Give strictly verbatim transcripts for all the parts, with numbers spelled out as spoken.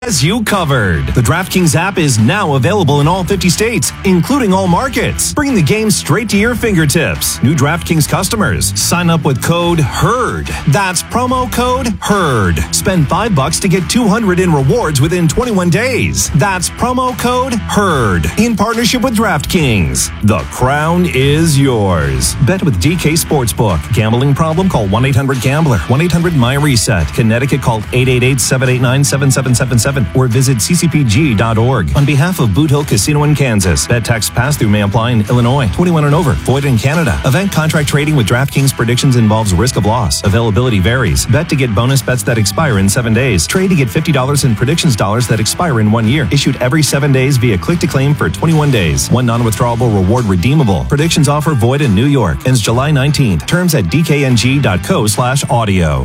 Has you covered. The DraftKings app is now available in all fifty states, including all markets. Bring the game straight to your fingertips. New DraftKings customers, sign up with code HERD. That's promo code HERD. Spend five bucks to get two hundred in rewards within twenty-one days. That's promo code HERD. In partnership with DraftKings. The crown is yours. Bet with D K Sportsbook. Gambling problem? Call one eight hundred gambler. one eight hundred my reset. Connecticut, call eight eight eight, seven eight nine, seven seven seven seven. Or visit c c p g dot org. On behalf of Boot Hill Casino in Kansas, bet tax pass-through may apply in Illinois. twenty-one and over. Void in Canada. Event contract trading with DraftKings predictions involves risk of loss. Availability varies. Bet to get bonus bets that expire in seven days. Trade to get fifty dollars in predictions dollars that expire in one year. Issued every seven days via click-to-claim for twenty-one days. One non-withdrawable reward redeemable. Predictions offer void in New York. Ends July nineteenth. Terms at d k n g dot co slash audio.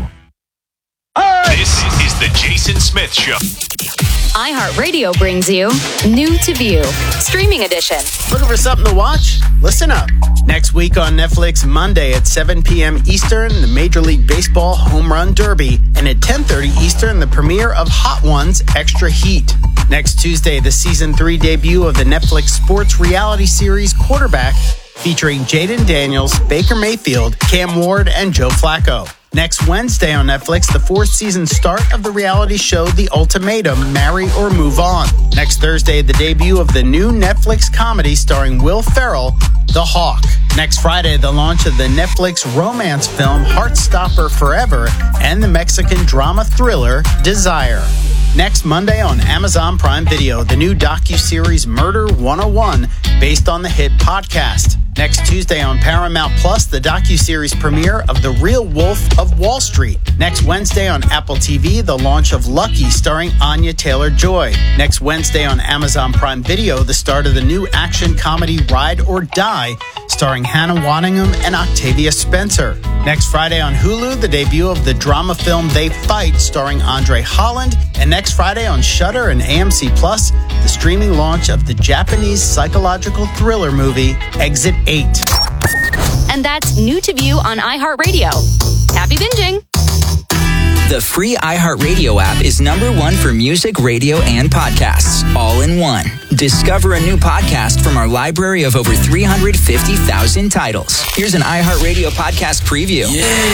This is the Jason Smith Show. iHeartRadio brings you New to View, Streaming Edition. Looking for something to watch? Listen up. Next week on Netflix, Monday at seven p.m. Eastern, the Major League Baseball Home Run Derby. And at ten thirty Eastern, the premiere of Hot Ones Extra Heat. Next Tuesday, the Season three debut of the Netflix sports reality series Quarterback, featuring Jaden Daniels, Baker Mayfield, Cam Ward, and Joe Flacco. Next Wednesday on Netflix, the fourth season start of the reality show The Ultimatum, Marry or Move On. Next Thursday, the debut of the new Netflix comedy starring Will Ferrell, The Hawk. Next Friday, the launch of the Netflix romance film Heartstopper Forever and the Mexican drama thriller Desire. Next Monday on Amazon Prime Video, the new docuseries Murder one oh one, based on the hit podcast. Next Tuesday on Paramount Plus, the docuseries premiere of The Real Wolf of Wall Street. Next Wednesday on Apple T V, the launch of Lucky, starring Anya Taylor-Joy. Next Wednesday on Amazon Prime Video, the start of the new action comedy Ride or Die, starring Hannah Waddingham and Octavia Spencer. Next Friday on Hulu, the debut of the drama film They Fight, starring Andre Holland. And next Friday on Shudder and A M C Plus, the streaming launch of the Japanese psychological thriller movie Exit eight. And that's New to View on iHeartRadio. Happy binging! The free iHeartRadio app is number one for music, radio, and podcasts, all in one. Discover a new podcast from our library of over three hundred fifty thousand titles. Here's an iHeartRadio podcast preview.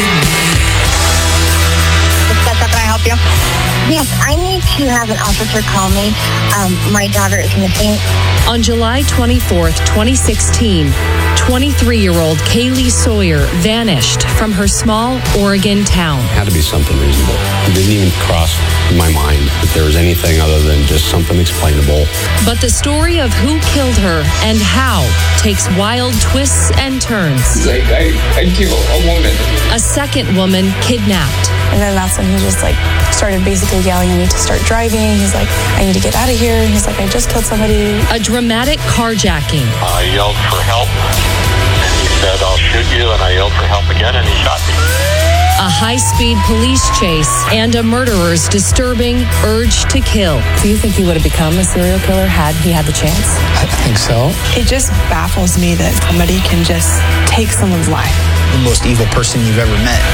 Can I help you? Yes, I need to have an officer call me. Um, my daughter is missing. On July twenty-fourth, twenty sixteen, twenty-three-year-old Kaylee Sawyer vanished from her small Oregon town. It had to be something reasonable. It didn't even cross my mind that there was anything other than just something explainable. But the story of who killed her and how takes wild twists and turns. Like, I, I killed a woman. A second woman kidnapped. And then that's when he just like started basically yelling at me to start driving. He's like, I need to get out of here. He's like, I just killed somebody. A dramatic carjacking. I yelled for help, and he said, I'll shoot you, and I yelled for help again, and he shot me. A high-speed police chase and a murderer's disturbing urge to kill. Do you think he would have become a serial killer had he had the chance? I think so. It just baffles me that somebody can just take someone's life. The most evil person you've ever met.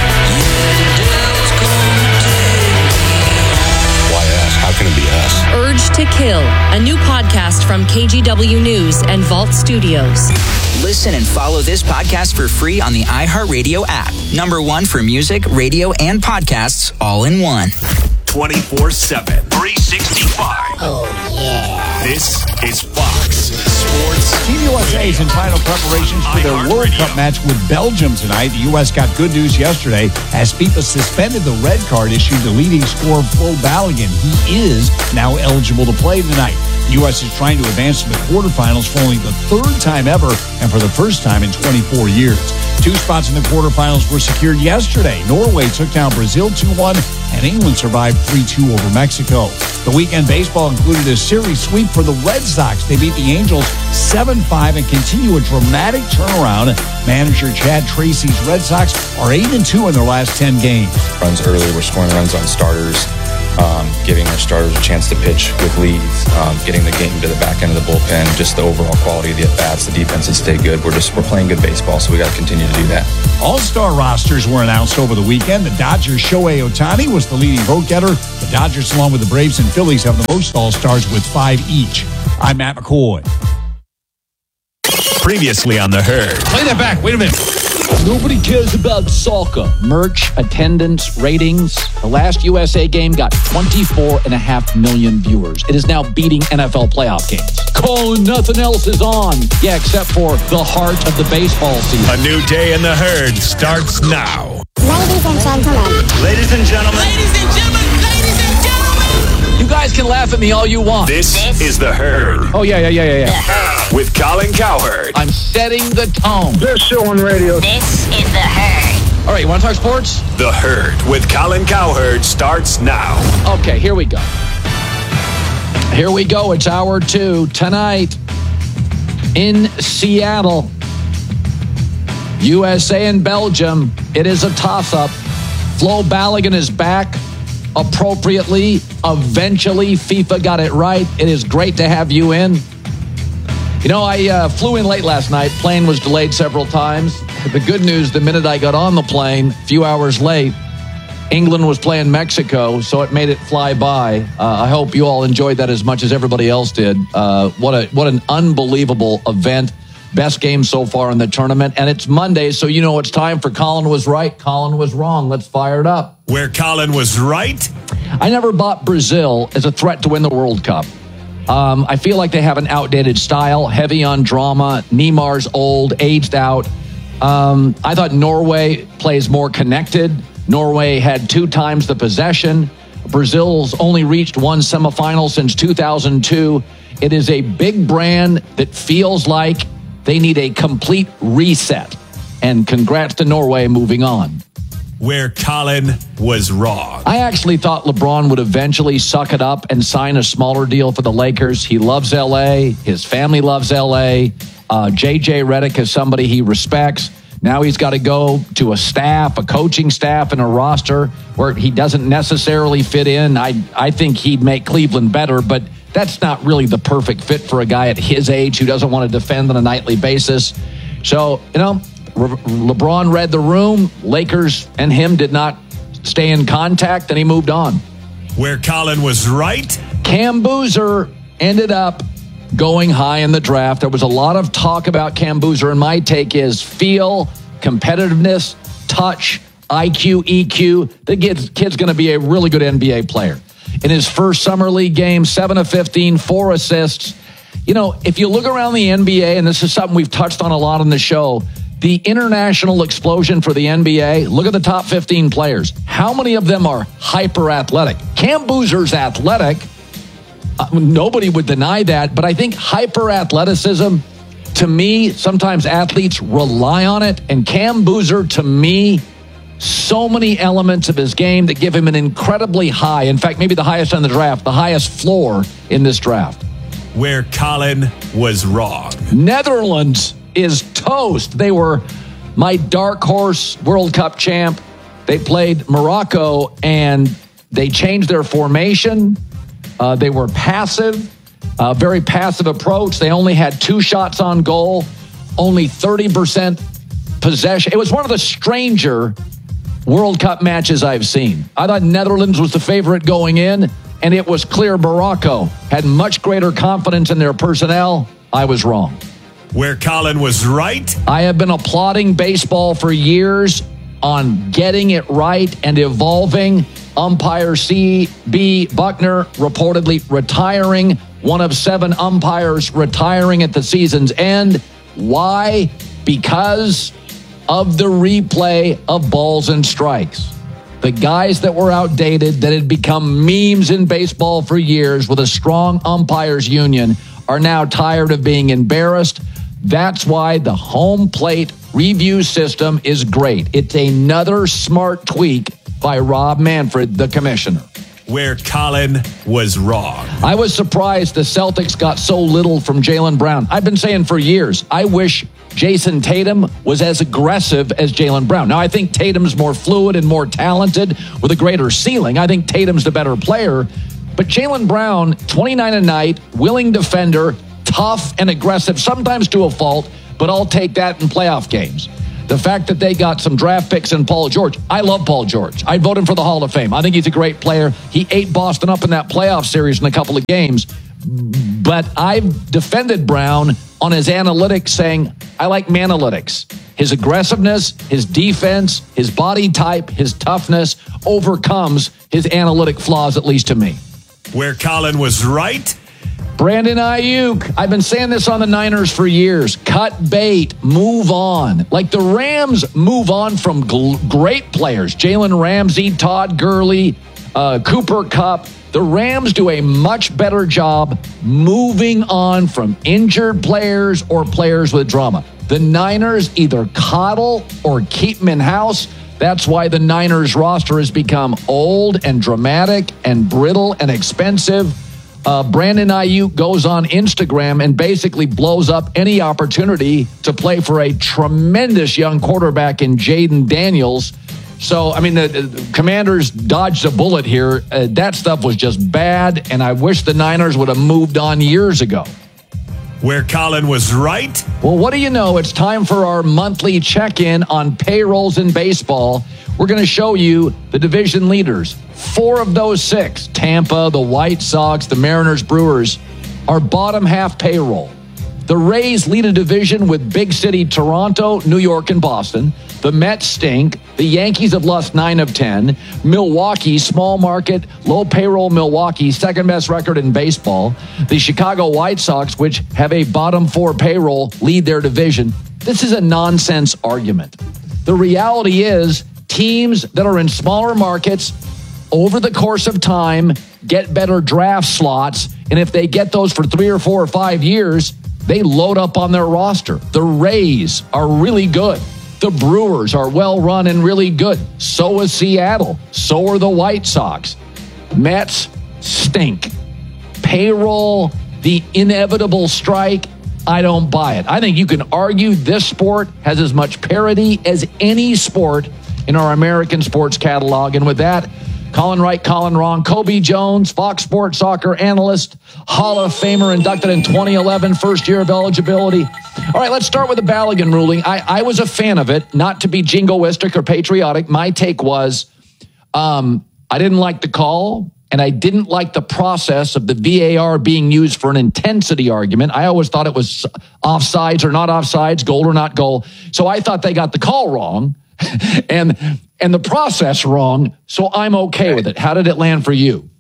How can it be us? Urge to Kill, a new podcast from K G W News and Vault Studios. Listen and follow this podcast for free on the iHeartRadio app. Number one for music, radio, and podcasts, all in one. twenty-four seven, three sixty-five. Oh, yeah. This is Fox Sports. Team U S A is in final preparations for their World Cup match with Belgium tonight. The U S got good news yesterday as FIFA suspended the red card issued to leading scorer Flo Balogun. He is now eligible to play tonight. The U S is trying to advance to the quarterfinals for only the third time ever and for the first time in twenty-four years. Two spots in the quarterfinals were secured yesterday. Norway took down Brazil two one, and England survived three two over Mexico. The weekend baseball included a series sweep for the Red Sox. They beat the Angels seven five and continue a dramatic turnaround. Manager Chad Tracy's Red Sox are eight and two in their last ten games. Runs early, we're scoring runs on starters. um, giving our starters a chance to pitch with leads, um, getting the game to the back end of the bullpen, just the overall quality of the at-bats, the defense has stayed good. We're just we're playing good baseball, so we got to continue to do that. All-star rosters were announced over the weekend. The Dodgers' Shohei Ohtani was the leading vote-getter. The Dodgers, along with the Braves and Phillies, have the most all-stars with five each. I'm Matt McCoy. Previously on The Herd. Play that back. Wait a minute. Nobody cares about soccer. Merch, attendance, ratings. The last U S A game got twenty-four and a half million viewers. It is now beating N F L playoff games. Colin, nothing else is on. Yeah, except for the heart of the baseball season. A new day in The Herd starts now. Ladies and gentlemen. Ladies and gentlemen. Ladies and gentlemen. Ladies and gentlemen. You guys can laugh at me all you want. This, this is The Herd. Oh, yeah, yeah, yeah, yeah, yeah. With Colin Cowherd. I'm setting the tone. Best show on radio. This is The Herd. All right, you want to talk sports? The Herd with Colin Cowherd starts now. Okay, here we go. Here we go. It's hour two tonight in Seattle. U S A and Belgium. It is a toss-up. Flo Balogun is back appropriately. Eventually, FIFA got it right. It is great to have you in. You know, I uh, flew in late last night. Plane was delayed several times. The good news, the minute I got on the plane, a few hours late, England was playing Mexico, so it made it fly by. Uh, I hope you all enjoyed that as much as everybody else did. Uh, what a what an unbelievable event. Best game so far in the tournament. And it's Monday, so you know it's time for Colin was right, Colin was wrong. Let's fire it up. Where Colin was right? I never bought Brazil as a threat to win the World Cup. Um, I feel like they have an outdated style, heavy on drama. Neymar's old, aged out. Um, I thought Norway plays more connected. Norway had two times the possession. Brazil's only reached one semifinal since two thousand two. It is a big brand that feels like they need a complete reset. And congrats to Norway moving on. Where Colin was wrong. I actually thought LeBron would eventually suck it up and sign a smaller deal for the Lakers. He loves L A. His family loves L A. Uh, J J Redick is somebody he respects. Now he's got to go to a staff, a coaching staff, and a roster where he doesn't necessarily fit in. I, I think he'd make Cleveland better, but that's not really the perfect fit for a guy at his age who doesn't want to defend on a nightly basis. So, you know, Re- LeBron read the room. Lakers and him did not stay in contact, and he moved on. Where Colin was right? Cam Boozer ended up going high in the draft. There was a lot of talk about Cam Boozer, and my take is feel, competitiveness, touch, I Q, E Q. The kid's, kid's going to be a really good N B A player. In his first summer league game, seven of fifteen, four assists. You know, if you look around the N B A, and this is something we've touched on a lot on the show, the international explosion for the N B A, look at the top fifteen players. How many of them are hyper athletic? Cam Boozer's athletic. Uh, nobody would deny that, but I think hyper athleticism, to me, sometimes athletes rely on it. And Cam Boozer, to me, so many elements of his game that give him an incredibly high, in fact, maybe the highest on the draft, the highest floor in this draft. Where Colin was wrong. Netherlands is toast. They were my dark horse World Cup champ. They played Morocco, and they changed their formation. Uh, they were passive, uh, very passive approach. They only had two shots on goal, only thirty percent possession. It was one of the stranger World Cup matches I've seen. I thought Netherlands was the favorite going in, and it was clear Morocco had much greater confidence in their personnel. I was wrong. Where Colin was right? I have been applauding baseball for years on getting it right and evolving. Umpire C B Buckner reportedly retiring, one of seven umpires retiring at the season's end. Why? Because of the replay of balls and strikes. The guys that were outdated, that had become memes in baseball for years with a strong umpires union, are now tired of being embarrassed. That's why the home plate review system is great. It's another smart tweak by Rob Manfred, the commissioner. Where Colin was wrong. I was surprised the Celtics got so little from Jaylen Brown. I've been saying for years, I wish Jason Tatum was as aggressive as Jaylen Brown. Now, I think Tatum's more fluid and more talented with a greater ceiling. I think Tatum's the better player. But Jaylen Brown, twenty-nine a night, willing defender, tough and aggressive, sometimes to a fault, but I'll take that in playoff games. The fact that they got some draft picks in Paul George. I love Paul George. I'd vote him for the Hall of Fame. I think he's a great player. He ate Boston up in that playoff series in a couple of games. But I've defended Brown on his analytics, saying, I like Manalytics. His aggressiveness, his defense, his body type, his toughness overcomes his analytic flaws, at least to me. Where Colin was right. Brandon Ayuk. I've been saying this on the Niners for years. Cut bait. Move on. Like the Rams move on from gl- great players. Jalen Ramsey, Todd Gurley, uh, Cooper Kupp. The Rams do a much better job moving on from injured players or players with drama. The Niners either coddle or keep them in-house. That's why the Niners roster has become old and dramatic and brittle and expensive. Uh, Brandon Ayuk goes on Instagram and basically blows up any opportunity to play for a tremendous young quarterback in Jaden Daniels. So, I mean, the, the Commanders dodged a bullet here. Uh, that stuff was just bad, and I wish the Niners would have moved on years ago. Where Colin was right. Well, what do you know? It's time for our monthly check-in on payrolls in baseball. We're going to show you the division leaders. Four of those six, Tampa, the White Sox, the Mariners, Brewers, are bottom half payroll. The Rays lead a division with big city Toronto, New York, and Boston. The Mets stink. The Yankees have lost nine of ten. Milwaukee, small market, low payroll Milwaukee, second best record in baseball. The Chicago White Sox, which have a bottom four payroll, lead their division. This is a nonsense argument. The reality is teams that are in smaller markets over the course of time get better draft slots. And if they get those for three or four or five years, they load up on their roster. The Rays are really good. The Brewers are well run and really good. So is Seattle. So are the White Sox. Mets stink. Payroll, the inevitable strike, I don't buy it. I think you can argue this sport has as much parity as any sport in our American sports catalog. And with that, Colin right, Colin wrong. Kobe Jones, Fox Sports soccer analyst, Hall of Famer, inducted in twenty eleven, first year of eligibility. All right, let's start with the Balogun ruling. I, I was a fan of it, not to be jingoistic or patriotic. My take was um, I didn't like the call, and I didn't like the process of the V A R being used for an intensity argument. I always thought it was offsides or not offsides, goal or not goal. So I thought they got the call wrong. and and the process wrong, so I'm okay with it. How did it land for you?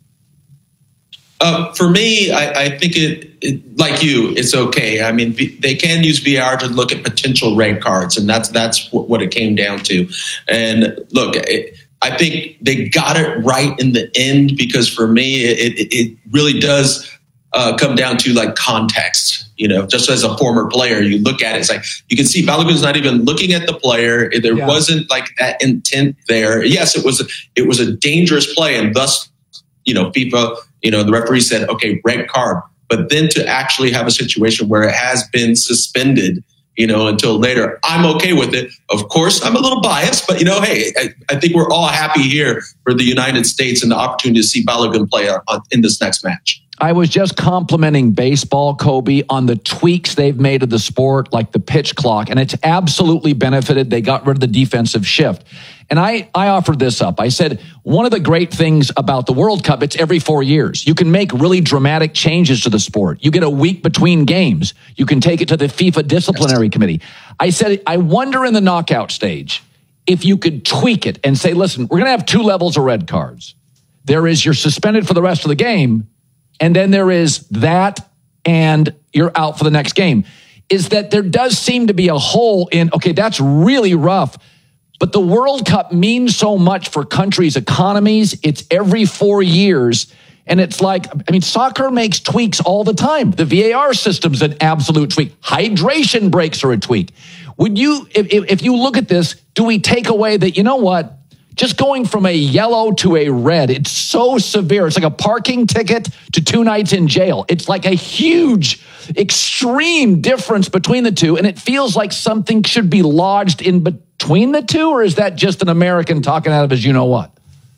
Uh, for me, I, I think it, it, like you, it's okay. I mean, they can use V A R to look at potential red cards, and that's that's what it came down to. And look, it, I think they got it right in the end, because for me, it, it, it really does uh, come down to like context. You know, just as a former player, you look at it, it's like you can see Balogun's not even looking at the player. There yeah. wasn't like that intent there. Yes, it was. It was a dangerous play, and thus, you know, FIFA, you know, the referee said, okay, red card. But then to actually have a situation where it has been suspended, you know, until later, I'm okay with it. Of course, I'm a little biased, but you know, hey, I, I think we're all happy here for the United States and the opportunity to see Balogun play on, on, in this next match. I was just complimenting baseball, Kobe, on the tweaks they've made of the sport, like the pitch clock, and it's absolutely benefited. They got rid of the defensive shift. And I, I offered this up. I said, one of the great things about the World Cup, it's every four years. You can make really dramatic changes to the sport. You get a week between games. You can take it to the FIFA disciplinary committee. I said, I wonder in the knockout stage if you could tweak it and say, listen, we're going to have two levels of red cards. There is you're suspended for the rest of the game, and then there is that, and you're out for the next game. Is that there does seem to be a hole in, okay, that's really rough, but the World Cup means so much for countries' economies. It's every four years. And it's like, I mean, soccer makes tweaks all the time. The V A R system's an absolute tweak. Hydration breaks are a tweak. Would you, if, if you look at this, do we take away that, you know what? just going from a yellow to a red, it's so severe. It's like a parking ticket to two nights in jail. It's like a huge, extreme difference between the two. And it feels like something should be lodged in between the two. Or is that just an American talking out of his you-know-what?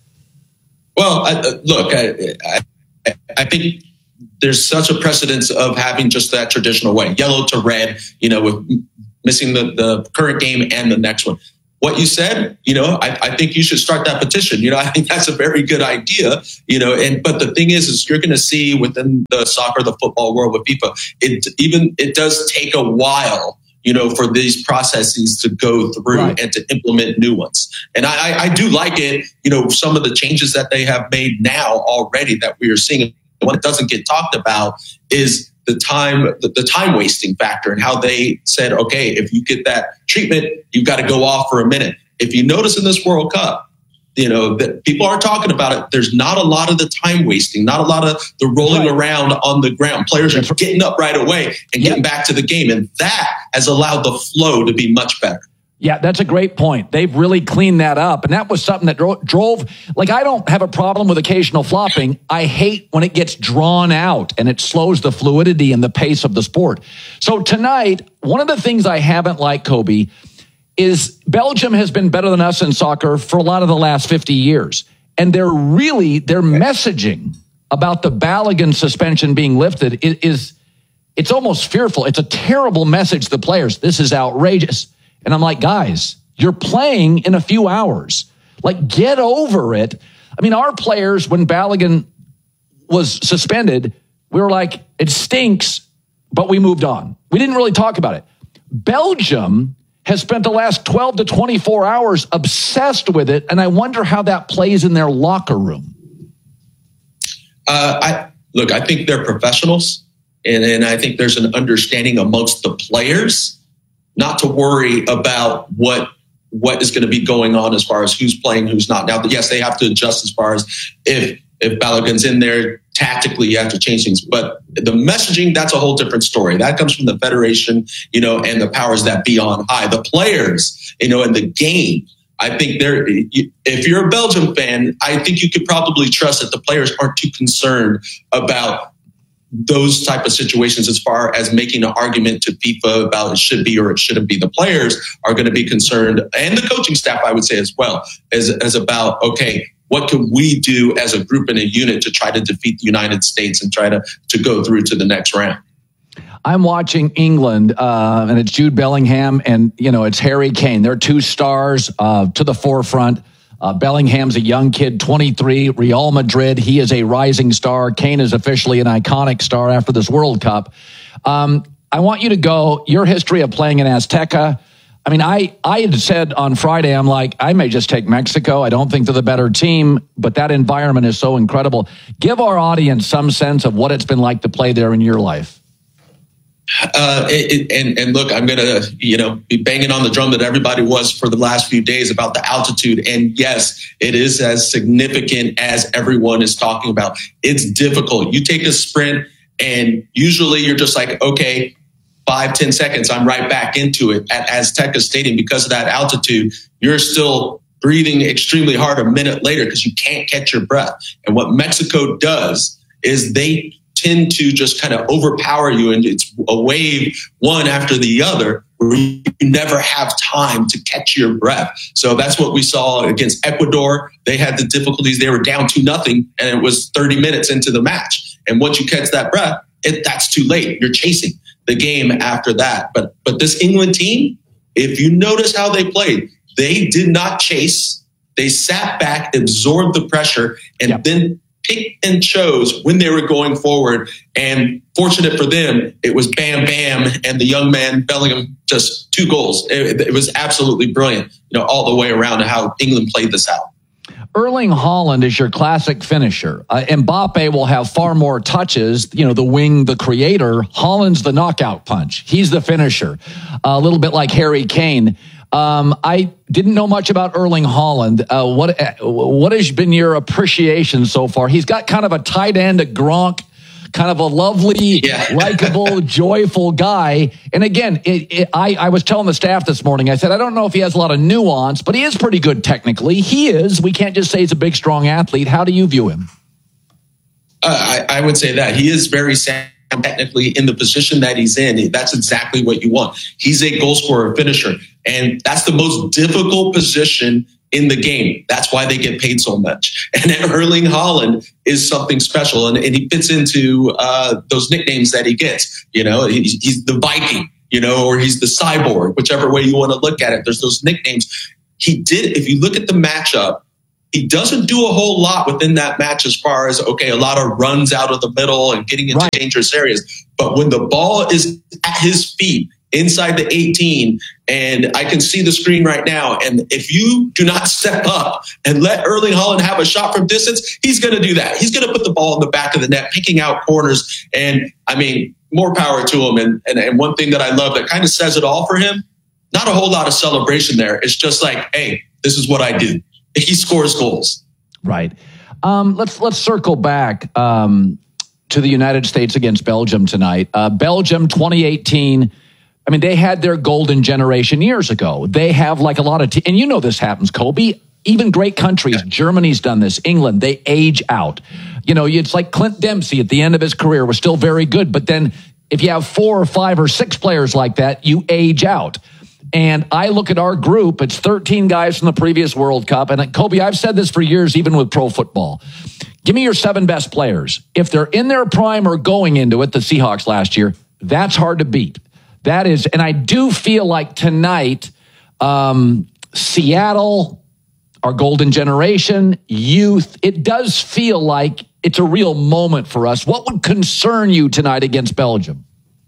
Well, I, uh, look, I, I, I think there's such a precedence of having just that traditional way, yellow to red, you know, with missing the, the current game and the next one. What you said, you know, I, I think you should start that petition. You know, I think that's a very good idea, you know, and but the thing is, is you're going to see within the soccer, the football world with FIFA, it even it does take a while, you know, for these processes to go through right. and to implement new ones. And I, I do like it, you know, some of the changes that they have made now already that we are seeing. What it doesn't get talked about is the time, the, the time wasting factor and how they said, okay, if you get that treatment, you've got to go off for a minute. If you notice in this World Cup, you know, that people are talking about it. There's not a lot of the time wasting, not a lot of the rolling right. around on the ground. Players are getting up right away and getting yeah. back to the game. And that has allowed the flow to be much better. Yeah, that's a great point. They've really cleaned that up. And that was something that dro- drove, like, I don't have a problem with occasional flopping. I hate when it gets drawn out and it slows the fluidity and the pace of the sport. So tonight, one of the things I haven't liked, Kobe, is Belgium has been better than us in soccer for a lot of the last fifty years. And they're really, their messaging about the Balogun suspension being lifted is, is it's almost fearful. It's a terrible message to the players. This is outrageous. And I'm like, guys, you're playing in a few hours. Like, get over it. I mean, our players, when Balogun was suspended, we were like, it stinks, but we moved on. We didn't really talk about it. Belgium has spent the last twelve to twenty-four hours obsessed with it, and I wonder how that plays in their locker room. Uh, I look, I think they're professionals, and, and I think there's an understanding amongst the players not to worry about what what is going to be going on as far as who's playing, who's not. Now, yes, they have to adjust as far as if if Balogun's in there, tactically you have to change things. But the messaging, that's a whole different story. That comes from the federation, you know, and the powers that be on high. The players, you know, and the game, I think they're, if you're a Belgium fan, I think you could probably trust that the players aren't too concerned about those type of situations as far as making an argument to FIFA about it should be or it shouldn't be. The players are going to be concerned, and the coaching staff, I would say as well, as, as about, okay, what can we do as a group and a unit to try to defeat the United States and try to, to go through to the next round? I'm watching England, uh, and it's Jude Bellingham, and, you know, it's Harry Kane. They're two stars uh, to the forefront. Uh, Bellingham's a young kid, twenty-three, Real Madrid. He is a rising star. Kane is officially an iconic star after this World Cup. Um, I want you to go, your history of playing in Azteca. I mean, I, I had said on Friday, I'm like, I may just take Mexico. I don't think they're the better team, but that environment is so incredible. Give our audience some sense of what it's been like to play there in your life. Uh, it, it, and, and look, I'm going to, you know, be banging on the drum that everybody was for the last few days about the altitude. And yes, it is as significant as everyone is talking about. It's difficult. You take a sprint and usually you're just like, okay, five, ten seconds, I'm right back into it. At Azteca Stadium, because of that altitude, you're still breathing extremely hard a minute later because you can't catch your breath. And what Mexico does is they tend to just kind of overpower you, and it's a wave one after the other where you never have time to catch your breath. So that's what we saw against Ecuador. They had the difficulties. They were down to nothing, and it was thirty minutes into the match. And once you catch that breath, it, that's too late. You're chasing the game after that. But but this England team, if you notice how they played, they did not chase. They sat back, absorbed the pressure, and yep. then picked and chose when they were going forward. And fortunate for them, it was bam, bam, and the young man Bellingham, just two goals. It, it was absolutely brilliant, you know, all the way around how England played this out. Erling Haaland is your classic finisher. Uh, Mbappe will have far more touches, you know, the wing, the creator. Haaland's the knockout punch. He's the finisher, uh, a little bit like Harry Kane. Um, I didn't know much about Erling Haaland. Uh, what what has been your appreciation so far? He's got kind of a tight end, a Gronk kind of a lovely, yeah. likable, joyful guy. And again, it, it, I, I was telling the staff this morning, I said, I don't know if he has a lot of nuance, but he is pretty good technically. He is. We can't just say he's a big, strong athlete. How do you view him? Uh, I, I would say that he is very sound technically in the position that he's in. That's exactly what you want. He's a goal scorer, finisher, and that's the most difficult position in the game. That's why they get paid so much. And Erling Haaland is something special, and, and he fits into uh, those nicknames that he gets. You know, he's, he's the Viking, you know, or he's the Cyborg, whichever way you want to look at it. There's those nicknames. He did, if you look at the matchup, he doesn't do a whole lot within that match as far as, okay, a lot of runs out of the middle and getting into right. dangerous areas. But when the ball is at his feet inside the eighteen, and I can see the screen right now, and if you do not step up and let Erling Haaland have a shot from distance, he's going to do that. He's going to put the ball in the back of the net, picking out corners. And, I mean, more power to him. And, and, and one thing that I love that kind of says it all for him, not a whole lot of celebration there. It's just like, hey, this is what I do. He scores goals. Right. Um, let's let's circle back um, to the United States against Belgium tonight. Uh, Belgium twenty eighteen. I mean, they had their golden generation years ago. They have like a lot of, te- and you know this happens, Kobe. Even great countries, yeah. Germany's done this, England, they age out. You know, it's like Clint Dempsey at the end of his career was still very good, but then if you have four or five or six players like that, you age out. And I look at our group, it's thirteen guys from the previous World Cup. And Kobe, I've said this for years, even with pro football. Give me your seven best players. If they're in their prime or going into it, the Seahawks last year, that's hard to beat. That is, and I do feel like tonight, um, Seattle, our golden generation, youth, it does feel like it's a real moment for us. What would concern you tonight against Belgium?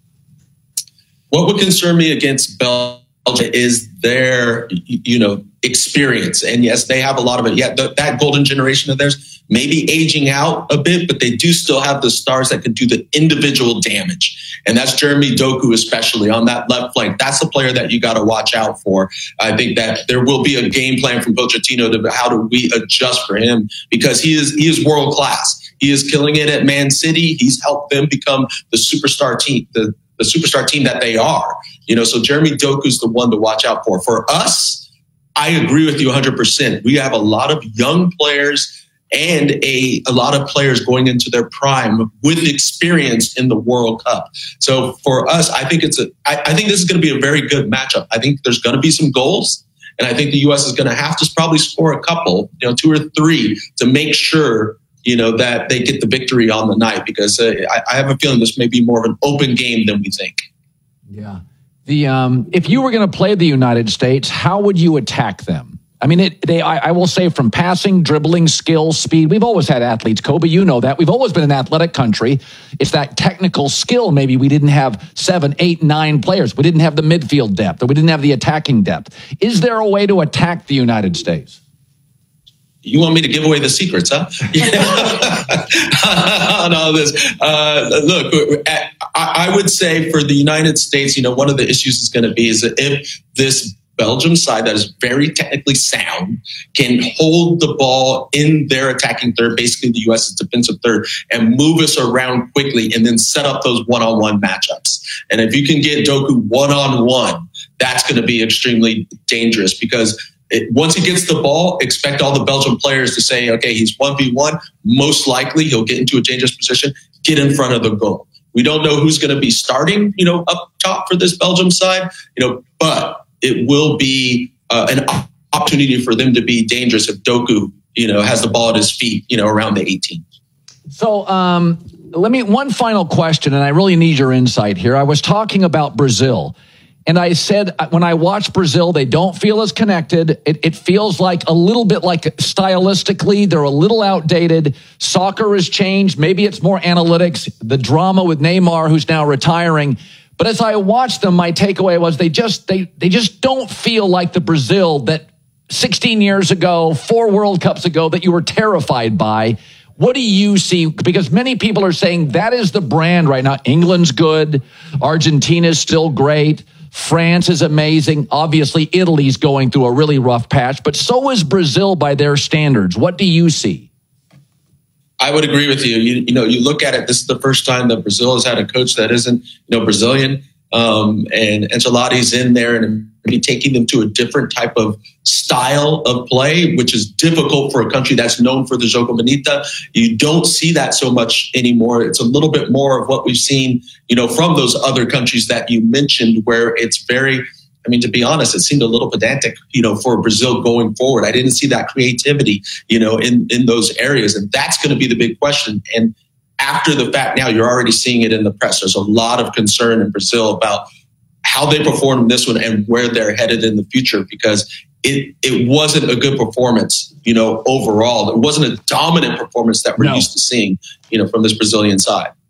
What would concern me against Belgium is their, you know, experience. And yes, they have a lot of it. Yeah, th- that golden generation of theirs may be aging out a bit, but they do still have the stars that can do the individual damage. And that's Jeremy Doku, especially on that left flank. That's the player that you got to watch out for. I think that there will be a game plan from Pochettino to how do we adjust for him, because he is he is world class. He is killing it at Man City. He's helped them become the superstar team, the, the superstar team that they are. You know, so Jeremy Doku's the one to watch out for. For us, I agree with you one hundred percent. We have a lot of young players and a, a lot of players going into their prime with experience in the World Cup. So for us, I think it's a, I, I think this is going to be a very good matchup. I think there's going to be some goals, and I think the U S is going to have to probably score a couple, you know, two or three to make sure, you know, that they get the victory on the night, because uh, I, I have a feeling this may be more of an open game than we think. Yeah. The um, if you were going to play the United States, how would you attack them? I mean, it, they. I, I will say, from passing, dribbling, skill, speed. We've always had athletes, Kobe. You know that. We've always been an athletic country. It's that technical skill. Maybe we didn't have seven, eight, nine players. We didn't have the midfield depth, or we didn't have the attacking depth. Is there a way to attack the United States? You want me to give away the secrets, huh? On all this. Uh, look, I, I would say for the United States, you know, one of the issues is going to be is that if this Belgium side that is very technically sound can hold the ball in their attacking third, basically the U S's defensive third, and move us around quickly and then set up those one-on-one matchups. And if you can get Doku one-on-one, that's going to be extremely dangerous, because It, once he gets the ball, expect all the Belgian players to say, okay, he's one v one. Most likely he'll get into a dangerous position, get in front of the goal. We don't know who's going to be starting, you know, up top for this Belgium side, you know, but it will be uh, an opportunity for them to be dangerous if Doku, you know, has the ball at his feet, you know, around the eighteen. So um, let me, one final question, and I really need your insight here. I was talking about Brazil. And I said, when I watch Brazil, they don't feel as connected. It, it feels like a little bit like stylistically, they're a little outdated. Soccer has changed. Maybe it's more analytics, the drama with Neymar, who's now retiring. But as I watched them, my takeaway was they just, they, they just don't feel like the Brazil that sixteen years ago, four World Cups ago, that you were terrified by. What do you see? Because many people are saying that is the brand right now. England's good. Argentina's still great. France is amazing. Obviously, Italy's going through a really rough patch, but so is Brazil by their standards. What do you see? I would agree with you. You, you know, you look at it. This is the first time that Brazil has had a coach that isn't, you know, Brazilian. Um, and Ancelotti's in there and maybe taking them to a different type of style of play, which is difficult for a country that's known for the Jogo Bonito. You don't see that so much anymore. It's a little bit more of what we've seen, you know, from those other countries that you mentioned, where it's very, I mean, to be honest, it seemed a little pedantic, you know, for Brazil going forward. I didn't see that creativity, you know, in, in those areas. And that's going to be the big question. And after the fact, now you're already seeing it in the press. There's a lot of concern in Brazil about how they performed in this one and where they're headed in the future, because it it wasn't a good performance, you know, overall. It wasn't a dominant performance that we're no. used to seeing, you know, from this Brazilian side.